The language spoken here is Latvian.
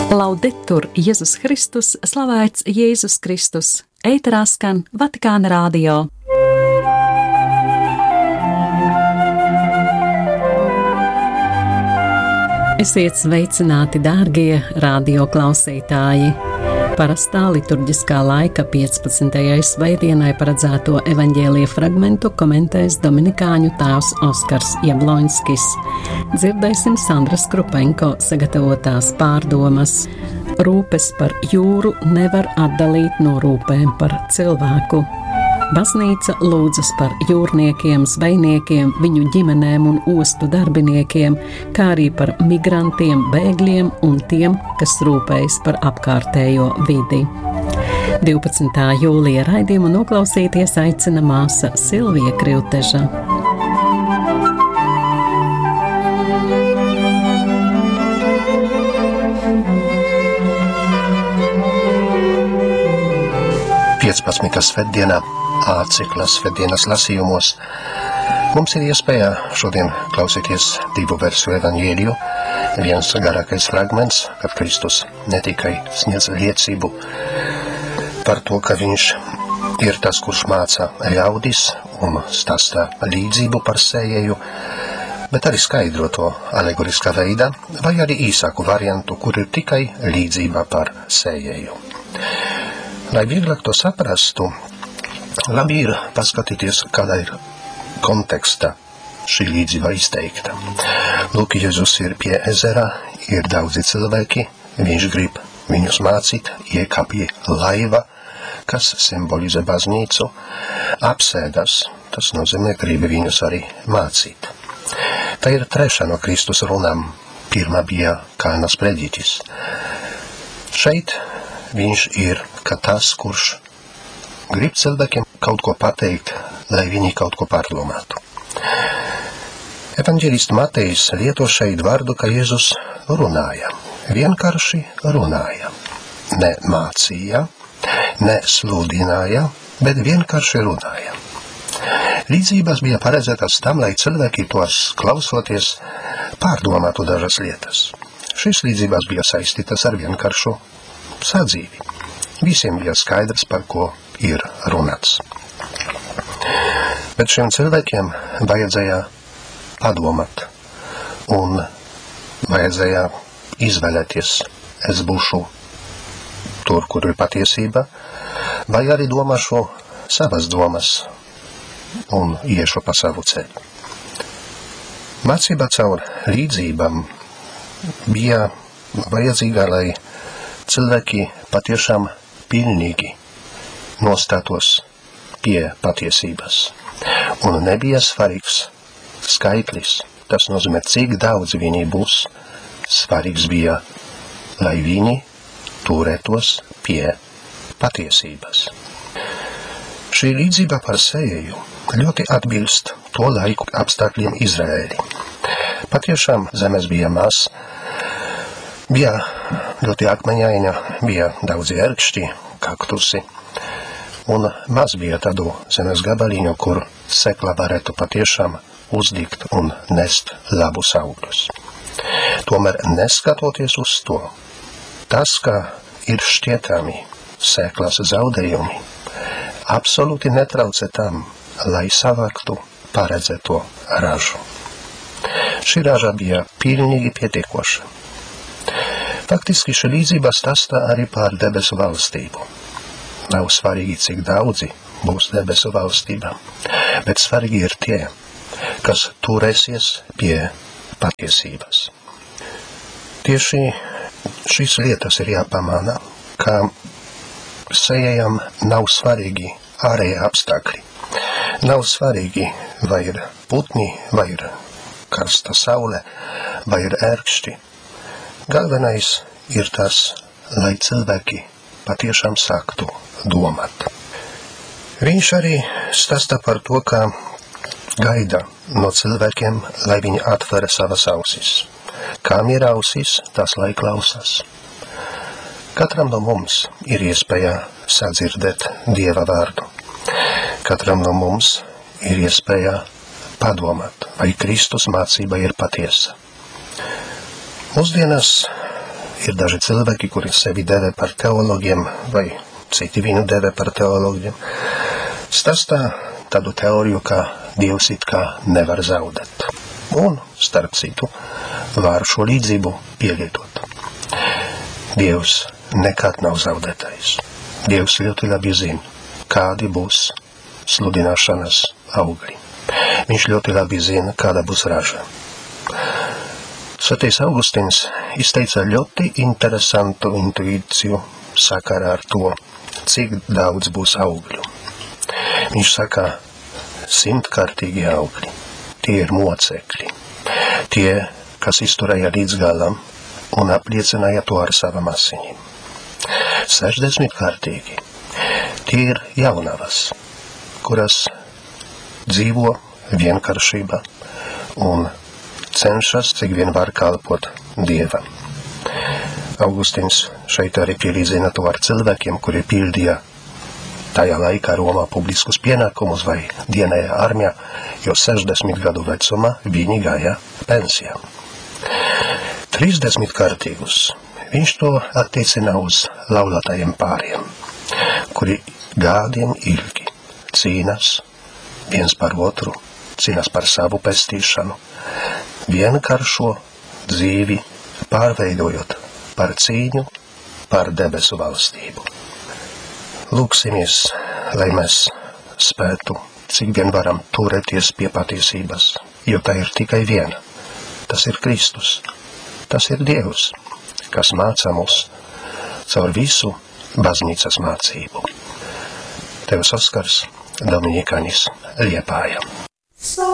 Laudetur Jēzus Kristus, slavēts Jēzus Kristus. Ēterā skan Vatikāna radio. Esiet sveicināti, dārgie radio klausītāji! Parastā liturģiskā laika 15. svētdienai paredzēto evaņģēlija fragmentu komentēs dominikāņu tēvs Oskars Jabloņskis. Dzirdēsim Sandras Krupenko sagatavotās pārdomas. Rūpes par jūru nevar atdalīt no rūpēm par cilvēku. Baznīca lūdzas par jūrniekiem, zvejniekiem, viņu ģimenēm un ostu darbiniekiem, kā arī par migrantiem, bēgļiem un tiem, kas rūpējas par apkārtējo vidi. 12. jūlija raidījumu noklausīties aicina māsa Silvija Krivteža. Svētdienā, cikla svētdienas lasījumos, mums ir iespēja šodien klausīties 2 versiju evaņģēliju. Viens garākais fragments, kad Kristus ne tikai sniedz liecību par to, ka viņš ir tas, kurš māca ļaudis un stāsta līdzību par sējēju, bet arī skaidro to alegoriskā veidā, vai arī īsāku variantu, kur ir tikai līdzība par sējēju. Lai vieglāk to saprastu, labi ir paskatīties, kādā ir konteksta šī līdzība izteikta. Lūk, Jēzus ir pie ezera, ir daudzi cilvēki, viņš grib viņus mācīt, iekāpj laiva, kas simbolizē baznīcu, apsēdas, tas nozīmē, grib viņus arī mācīt. Tā ir trešā no Kristus runām, pirmā bija Kānas predītis. Šeit viņš ir kā tas, kurš grib cilvēkiem kaut ko pateikt, lai viņi kaut ko pārdomātu. Evaņģēlists Matejs lieto šeit vārdu, ka Jēzus runāja. Vienkārši runāja. Ne mācīja, ne sludināja, bet vienkārši runāja. Līdzības bija paredzētas tam, lai cilvēki tos klausoties pārdomātu dažas lietas. Šīs līdzības bija saistītas ar vienkāršu sadzīvi. Visiem bija skaidrs, par ko ir runāts. Bet šiem cilvēkiem vajadzēja padomāt un vajadzēja izvēlēties, es būšu tur, kur ir patiesība, vai arī domāšu savas domas un iešu pa savu ceļu. Mācība caur līdzībām bija vajadzīga, lai cilvēki patiešām pilnīgi nostātos pie patiesības. Un nebija svarīgs skaitlis, tas nozīmē, cik daudz viņi būs. Svarīgs bija, lai viņi turētos pie patiesības. Šī līdzība par sējēju ļoti atbilst to laiku apstākļiem Izraēlī. Patiešām zemes bija maz, bija ļoti akmeņaina, bija daudzi ērkšķi, kaktusi, un maz bija tādu zemes gabaliņu, kur sekla varētu patiešām uzdīgt un nest labus augļus. Tomēr neskatoties uz to, tas, ka ir šķietami seklas zaudējumi, absolūti netraucē tam, lai savāktu paredzēto ražu. Šī raža bija pilnīgi pietiekoša. Faktiski šī līdzība stāsta arī par debesu valstību. Nav svarīgi, cik daudzi būs debesu valstībā, bet svarīgi ir tie, kas turēsies pie patiesības. Tieši šīs lietas ir jāpamana, ka sējējam nav svarīgi ārējie apstākļi. Nav svarīgi, vai ir putni, vai ir karsta saule, vai ir ērkšķi. Galvenais ir tas, lai cilvēki patiešām sāktu domāt. Viņš arī stāsta par to, ka gaida no cilvēkiem, lai viņi atver savas ausis. Kam ir ausis, tas lai klausās. Katram no mums ir iespēja sadzirdēt Dieva vārdu. Katram no mums ir iespēja padomāt, vai Kristus mācība ir patiesa. Mūsdienās ir daži cilvēki, kuri sevi dēvē par teologiem, vai citi viņu dēvē par teologiem, stāstā tādu teoriju, ka Dievs it kā nevar zaudēt. Un, starp citu, var šo līdzību pielietot. Dievs nekad nav zaudētājs. Dievs ļoti labi zina, kādi būs sludināšanas augļi. Viņš ļoti labi zina, kāda būs raža. Svētais Augustīns izteica ļoti interesantu intuīciju sakarā ar to, cik daudz būs augļu. Viņš saka, 100-kārtīgi augļi. Tie ir mocekļi. Tie, kas izturēja līdz galam un apliecināja to ar savam asiņiem. 60-kārtīgi. Tie ir jaunavas, kuras dzīvo vienkāršībā un cenšas, cik vien var kalpot Dievam. Augustīns šeit arī pielīdzina to ar cilvēkiem, kuri pildīja tajā laikā Romā publiskus pienākumus vai dienēja armijā, jo 60 gadu vecumā viņi gāja pensijā. 30-kārtīgus viņš to attiecina uz laulātajiem pāriem, kuri gadiem ilgi cīnās viens par otru, cīnās par savu pestīšanu, vienkāršo dzīvi pārveidojot par cīņu par debesu valstību. Lūksimies, lai mēs spētu, cik vien varam turēties pie patiesības, jo tā ir tikai viena. Tas ir Kristus, tas ir Dievs, kas māca mūs caur visu baznīcas mācību. Tevs Oskars, Dominikānis, Liepāja.